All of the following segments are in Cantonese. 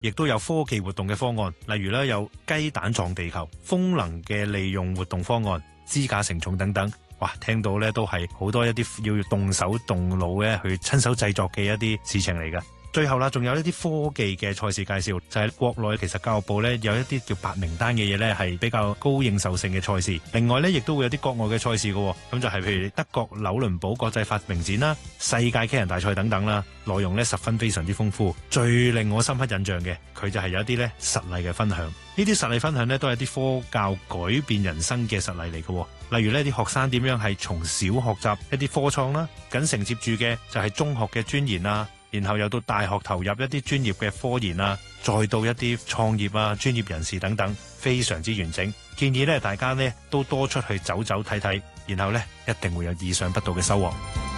亦都有科技活動嘅方案，例如咧有雞蛋撞地球、風能嘅利用活動方案、支架承重等等。哇，聽到咧都係好多一啲要動手動腦咧去親手製作嘅一啲事情嚟㗎。最後啦，仲有一啲科技嘅賽事介紹，就係國內其實教育部咧有一啲叫白名單嘅嘢咧，係比較高認受性嘅賽事。另外咧，亦都會有啲國外嘅賽事嘅，咁就係譬如德國紐倫堡國際發明展啦、世界機人大賽等等啦，內容咧十分非常之豐富。最令我深刻印象嘅，佢就係有一啲咧實例嘅分享。呢啲實例分享咧都係啲科教改變人生嘅實例嚟嘅。例如呢啲學生點樣係從小學習一啲科創啦，緊承接住嘅就係中學嘅專研啊。然後又到大學投入一啲專業嘅科研啊，再到一啲創業啊、專業人士等等，非常之完整。建議咧大家咧都多出去走走睇睇，然後咧一定會有意想不到嘅收穫。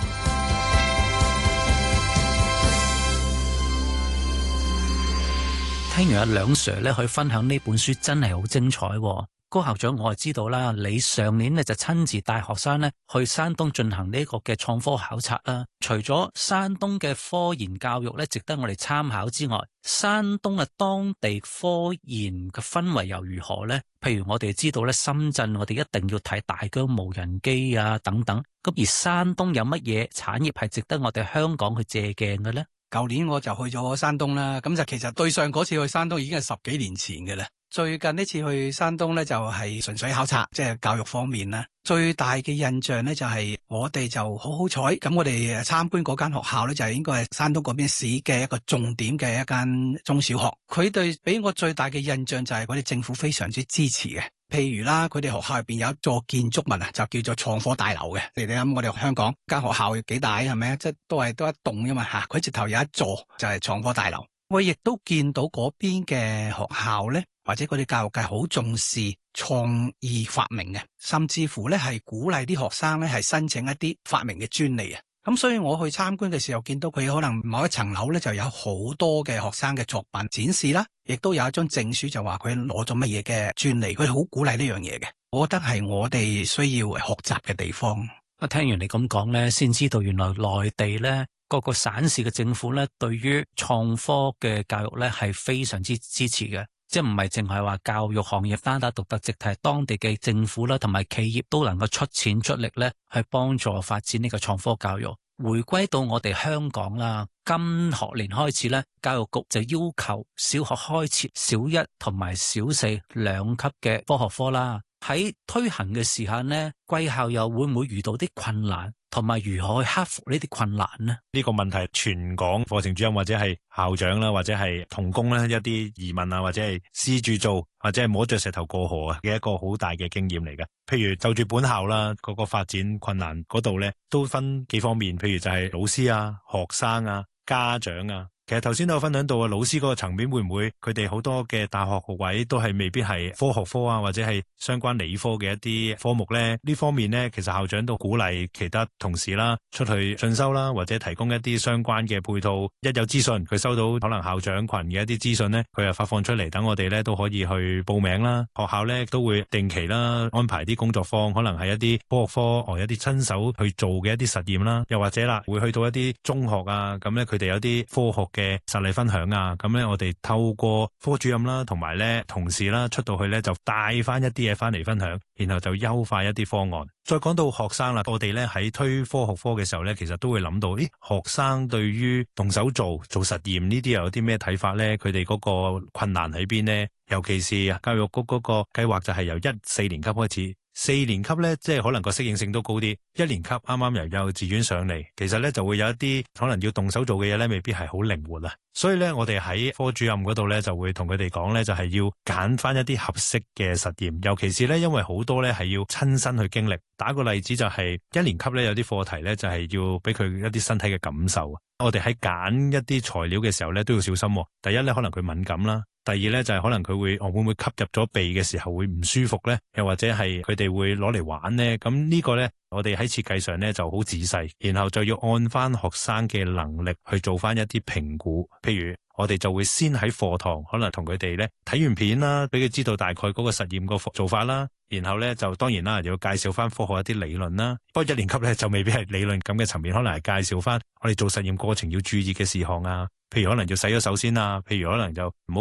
聽完阿梁 Sir 咧去分享呢本書真係好精彩喎。高校長，我係知道啦，你上年咧就親自帶學生咧去山東進行呢個嘅創科考察啦。除咗山東嘅科研教育咧值得我哋參考之外，山東嘅當地科研嘅氛圍又如何呢？譬如我哋知道咧，深圳我哋一定要睇大疆無人機啊等等。咁而山東有乜嘢產業係值得我哋香港去借鏡嘅呢？ 舊年我就去咗山東啦，咁就其實對上嗰次去山東已經係10幾年前嘅啦。最近呢次去山東呢，就係純粹考察，即係教育方面啦。最大嘅印象呢，就係我哋就好好彩，咁我哋參觀嗰間學校呢，就係應該係山東嗰邊市嘅一個重點嘅一間中小學。佢哋俾我最大嘅印象就係我哋政府非常之支持嘅。譬如啦，佢哋學校入邊有一座建築物啊，就叫做創科大樓嘅。你諗我哋香港間學校幾大係咪啊？即係都係一棟噶嘛吓，佢直頭有一座就係創科大樓。我亦都見到嗰邊嘅學校咧，或者佢哋教育界好重視創意發明嘅，甚至乎咧係鼓勵啲學生咧係申請一啲發明嘅專利啊。咁所以我去參觀嘅時候，見到佢可能某一層樓咧就有好多嘅學生嘅作品展示啦，亦都有一張證書就話佢攞咗乜嘢嘅專利，佢好鼓勵呢樣嘢嘅。我覺得係我哋需要學習嘅地方。 我聽完你咁講咧，先知道原來內地咧各個省市嘅政府咧對於創科嘅教育咧係非常之支持嘅。即係唔係淨係話教育行業單打獨鬥，直係當地嘅政府啦，同埋企業都能夠出錢出力咧，去幫助發展呢個創科教育。回歸到我哋香港啦，今學年開始咧，教育局就要求小學開設小一同埋小四兩級嘅科學科啦。喺推行嘅時候呢，貴校又會唔會遇到啲困難？同埋如何去克服呢啲困難呢？ 呢個問題全港課程主任或者係校長啦，或者係同工啦，一啲疑問啊，或者係試住做，或者係摸着石頭過河啊嘅一個好大嘅經驗嚟嘅。譬如就住本校啦，嗰個發展困難嗰度咧，都分幾方面。譬如就係老師啊、學生啊、家長啊。其實頭先都有分享到啊，老師嗰個層面會唔會佢哋好多嘅大學學位都係未必係科學科啊，或者係相關理科嘅一啲科目咧？呢方面咧，其實校長都鼓勵其他同事啦出去進修啦，或者提供一啲相關嘅配套。一有資訊，佢收到可能校長群嘅一啲資訊咧，佢又發放出嚟，等我哋咧都可以去報名啦。學校咧都會定期啦安排啲工作坊，可能係一啲科學科一啲親手去做嘅一啲實驗啦，又或者啦會去到一啲中學啊，咁咧佢哋有啲科學嘅實例分享啊，咁咧我哋透過科主任啦，同埋咧同事啦出到去咧就帶翻一啲嘢翻嚟分享，然後就優化一啲方案。再講到學生啦，我哋咧喺推科學科嘅時候咧，其實都會諗到，學生對於動手做實驗呢啲又有啲咩睇法咧？佢哋嗰個困難喺邊呢？尤其是教育局嗰個計劃就係由4年級開始。4年級咧，即係可能個適應性都高啲。1年級啱啱由幼稚園上嚟，其實咧就會有一啲可能要動手做嘅嘢咧，未必係好靈活啊。所以咧，我哋喺科主任嗰度咧，就會同佢哋講咧，就係要揀翻一啲合適嘅實驗。尤其是咧，因為好多咧係要親身去經歷。打個例子就係1年級咧，有啲課題咧就係要俾佢一啲身體嘅感受。我哋喺揀一啲材料嘅時候咧，都要小心。第一咧，可能佢敏感啦。第二咧就係可能佢會唔會吸入咗鼻嘅時候會唔舒服咧？又或者係佢哋會攞嚟玩咧？咁呢個咧，我哋喺設計上咧就好仔細，然後就要按翻學生嘅能力去做翻一啲評估。譬如我哋就會先喺課堂可能同佢哋咧睇完片啦，俾佢知道大概嗰個實驗個做法啦。 然後咧就當然啦，要介紹翻科學一啲理論啦。不過一年級咧就未必係理論咁嘅層面，可能係介紹翻我哋做實驗過程要注意嘅事項啊。譬如可能要洗咗手先啊，譬如可能就唔好